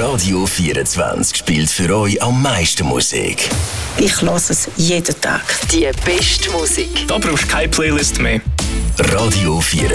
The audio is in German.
Radio 24 spielt für euch am meisten Musik. Ich höre es jeden Tag. Die beste Musik. Da brauchst du keine Playlist mehr. Radio 24.